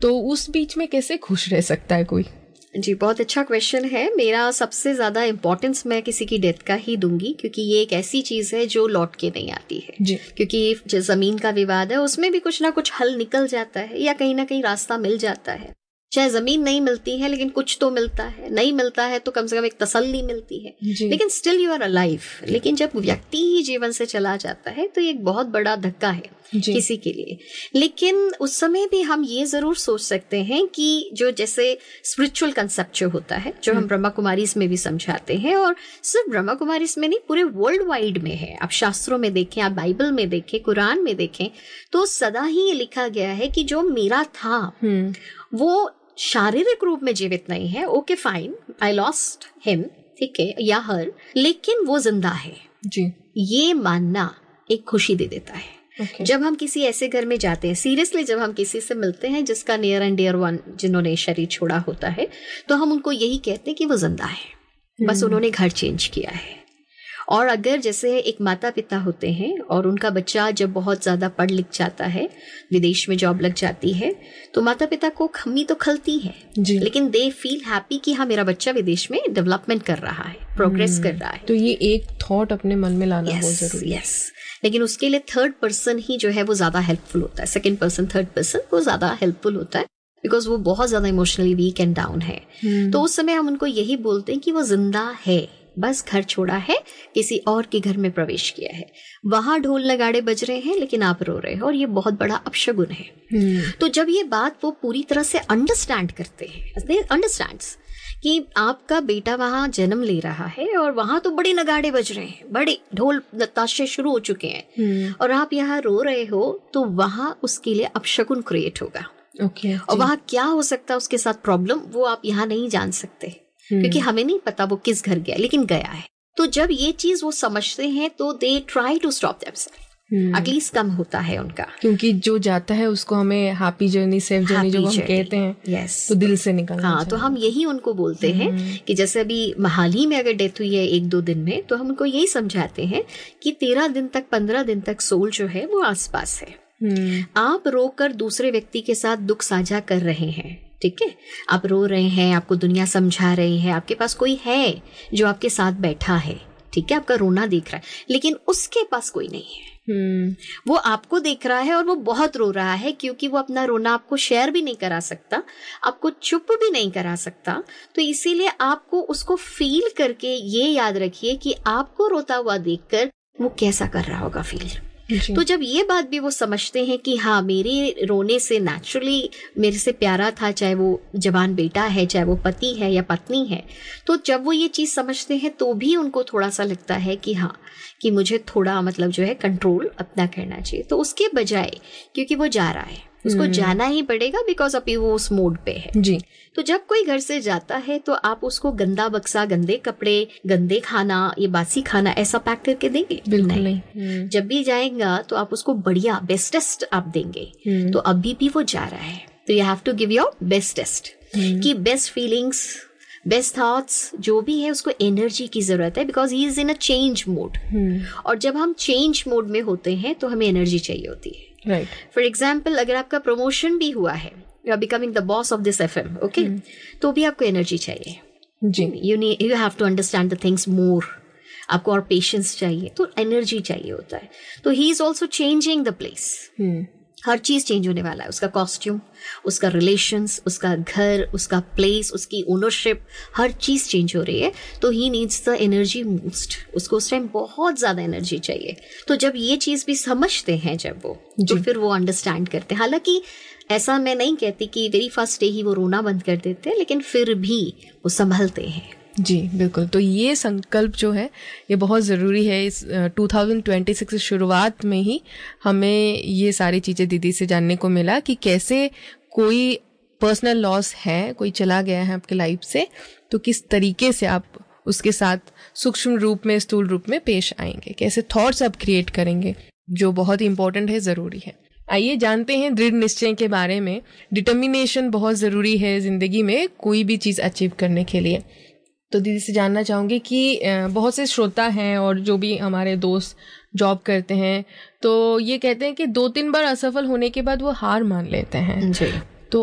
तो उस बीच में कैसे खुश रह सकता है कोई? जी, बहुत अच्छा क्वेश्चन है। मेरा सबसे ज्यादा इम्पोर्टेंस मैं किसी की डेथ का ही दूंगी, क्योंकि ये एक ऐसी चीज है जो लौट के नहीं आती है जी। क्योंकि जो जमीन का विवाद है उसमें भी कुछ ना कुछ हल निकल जाता है या कहीं ना कहीं रास्ता मिल जाता है। चाहे जमीन नहीं मिलती है लेकिन कुछ तो मिलता है, नहीं मिलता है तो कम से कम एक तसल्ली मिलती है, लेकिन स्टिल यू आर अलाइव। लेकिन जब व्यक्ति ही जीवन से चला जाता है तो ये एक बहुत बड़ा धक्का है किसी के लिए। लेकिन उस समय भी हम ये जरूर सोच सकते हैं कि जो जैसे स्पिरिचुअल कंसेप्ट जो होता है, जो हम ब्रह्मा कुमारीज में भी समझाते हैं, और सिर्फ ब्रह्मा कुमारीज में नहीं पूरे वर्ल्ड वाइड में है। आप शास्त्रों में देखें, आप बाइबल में देखें, कुरान में देखें, तो सदा ही ये लिखा गया है कि जो मेरा था वो शारीरिक रूप में जीवित नहीं है। Okay fine, I lost him, ठीक है, या हर, लेकिन वो जिंदा है जी। ये मानना एक खुशी दे देता है। जब हम किसी ऐसे घर में जाते हैं, सीरियसली जब हम किसी से मिलते हैं जिसका नियर एंड डियर वन, जिन्होंने शरीर छोड़ा होता है, तो हम उनको यही कहते हैं कि वो जिंदा है, बस उन्होंने घर चेंज किया है। और अगर जैसे एक माता पिता होते हैं और उनका बच्चा जब बहुत ज्यादा पढ़ लिख जाता है, विदेश में जॉब लग जाती है, तो माता पिता को खम्मी तो खलती है लेकिन दे फील हैप्पी कि हाँ मेरा बच्चा विदेश में डेवलपमेंट कर रहा है, प्रोग्रेस कर रहा है। तो ये एक थॉट अपने मन में लाना बहुत जरूरी है। लेकिन उसके लिए थर्ड पर्सन ही जो है वो ज्यादा हेल्पफुल होता है। सेकंड पर्सन, थर्ड पर्सन वो ज्यादा हेल्पफुल होता है बिकॉज वो बहुत ज्यादा इमोशनली वीक एंड डाउन है। तो उस समय हम उनको यही बोलते हैं कि वो जिंदा है, बस घर छोड़ा है, किसी और के घर में प्रवेश किया है, वहां ढोल नगाड़े बज रहे हैं लेकिन आप रो रहे हो, और ये बहुत बड़ा अपशगुन है। तो जब ये बात वो पूरी तरह से अंडरस्टैंड करते हैं, अंडरस्टैंड्स कि आपका बेटा वहां जन्म ले रहा है और वहां तो बड़े नगाड़े बज रहे हैं, बड़े ढोल ताशे शुरू हो चुके हैं, और आप यहाँ रो रहे हो, तो वहां उसके लिए अपशगुन क्रिएट होगा। और वहां क्या हो सकता है उसके साथ प्रॉब्लम, वो आप यहाँ नहीं जान सकते क्योंकि हमें नहीं पता वो किस घर गया, लेकिन गया है। तो जब ये चीज वो समझते हैं तो they try to stop themselves, at least कम होता है उनका, क्योंकि जो जाता है उसको हमें हैप्पी जर्नी, सेफ जर्नी जो हम कहते हैं, तो दिल से निकलना। हाँ, तो हम यही उनको बोलते हैं कि जैसे अभी हाल ही में अगर डेथ हुई है 1-2 दिन में, तो हम उनको यही समझाते हैं कि 13 दिन तक 15 दिन तक सोल जो है वो आसपास है। आप रोकर दूसरे व्यक्ति के साथ दुख साझा कर रहे हैं, ठीक है, आप रो रहे हैं, आपको दुनिया समझा रही है, आपके पास कोई है जो आपके साथ बैठा है, ठीक है, आपका रोना देख रहा है, लेकिन उसके पास कोई नहीं है। वो आपको देख रहा है और वो बहुत रो रहा है, क्योंकि वो अपना रोना आपको शेयर भी नहीं करा सकता, आपको चुप भी नहीं करा सकता। तो इसीलिए आपको उसको फील करके ये याद रखिए कि आपको रोता हुआ देखकर वो कैसा कर रहा होगा फील। तो जब ये बात भी वो समझते हैं कि हाँ मेरे रोने से नेचुरली मेरे से प्यारा था, चाहे वो जवान बेटा है, चाहे वो पति है या पत्नी है, तो जब वो ये चीज समझते हैं तो भी उनको थोड़ा सा लगता है कि हाँ कि मुझे थोड़ा मतलब जो है कंट्रोल अपना करना चाहिए। तो उसके बजाय, क्योंकि वो जा रहा है, उसको जाना ही पड़ेगा बिकॉज अभी वो उस मोड पे है जी। तो जब कोई घर से जाता है तो आप उसको गंदा बक्सा, गंदे कपड़े, गंदे खाना, ये बासी खाना ऐसा पैक करके देंगे? बिल्कुल नहीं। जब भी जाएगा तो आप उसको बढ़िया बेस्टेस्ट आप देंगे। तो अभी भी वो जा रहा है तो you have to give your bestest, कि बेस्ट फीलिंग्स, बेस्ट थॉट्स जो भी है उसको एनर्जी की जरूरत है, because he is in a change mode. और जब हम चेंज मोड में होते हैं तो हमें एनर्जी चाहिए होती है। राइट। फॉर एग्जाम्पल, अगर आपका प्रमोशन भी हुआ है, you are becoming the boss of this FM, okay, तो भी आपको एनर्जी चाहिए जी। You have to understand the things more, आपको और पेशेंस चाहिए, तो एनर्जी चाहिए होता है। तो he is also changing the place, हर चीज चेंज होने वाला है, उसका कॉस्ट्यूम, उसका रिलेशंस, उसका घर, उसका प्लेस, उसकी ओनरशिप, हर चीज चेंज हो रही है। तो he needs the energy most, उसको उस टाइम बहुत ज्यादा एनर्जी चाहिए। तो जब ये चीज भी समझते हैं जब वो, तो फिर वो अंडरस्टैंड करते हैं। हालांकि ऐसा मैं नहीं कहती कि वेरी फर्स्ट डे ही वो रोना बंद कर देते हैं, लेकिन फिर भी वो संभलते हैं जी। बिल्कुल। तो ये संकल्प जो है ये बहुत ज़रूरी है। इस 2026 की शुरुआत में ही हमें ये सारी चीज़ें दीदी से जानने को मिला कि कैसे कोई पर्सनल लॉस है, कोई चला गया है आपके लाइफ से, तो किस तरीके से आप उसके साथ सूक्ष्म रूप में, स्थूल रूप में पेश आएंगे, कैसे थॉट्स आप क्रिएट करेंगे, जो बहुत ही इंपॉर्टेंट है, ज़रूरी है। आइए जानते हैं दृढ़ निश्चय के बारे में। डिटर्मिनेशन बहुत ज़रूरी है ज़िंदगी में कोई भी चीज़ अचीव करने के लिए। तो दीदी से जानना चाहूँगी कि बहुत से श्रोता हैं और जो भी हमारे दोस्त जॉब करते हैं, तो ये कहते हैं कि 2-3 बार असफल होने के बाद वो हार मान लेते हैं।